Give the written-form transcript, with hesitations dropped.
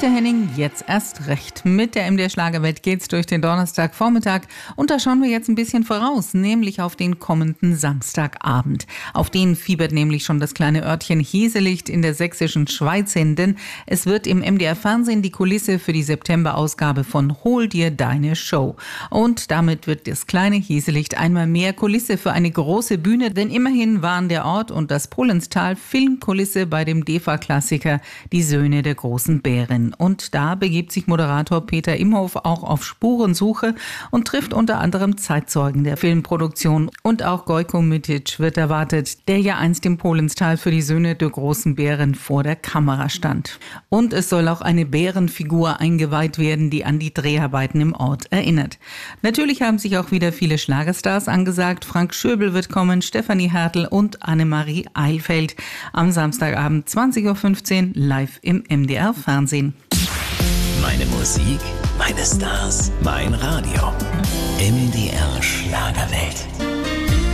Peter Henning, jetzt erst recht. Mit der MDR Schlagerwelt geht's durch den Donnerstagvormittag und da schauen wir jetzt ein bisschen voraus, nämlich auf den kommenden Samstagabend. Auf den fiebert nämlich schon das kleine Örtchen Heselicht in der sächsischen Schweiz hin, denn es wird im MDR Fernsehen die Kulisse für die September-Ausgabe von Hol dir deine Show. Und damit wird das kleine Heselicht einmal mehr Kulisse für eine große Bühne, denn immerhin waren der Ort und das Pohlenstal Filmkulisse bei dem DEFA-Klassiker Die Söhne der großen Bären. Und da begibt sich Moderator Peter Imhof auch auf Spurensuche und trifft unter anderem Zeitzeugen der Filmproduktion. Und auch Gojko Mitic wird erwartet, der ja einst im Pohlenstal für die Söhne der großen Bären vor der Kamera stand. Und es soll auch eine Bärenfigur eingeweiht werden, die an die Dreharbeiten im Ort erinnert. Natürlich haben sich auch wieder viele Schlagerstars angesagt. Frank Schöbel wird kommen, Stefanie Hertel und Annemarie Eilfeld am Samstagabend 20.15 Uhr live im MDR Fernsehen. Meine Musik, meine Stars, mein Radio. MDR Schlagerwelt.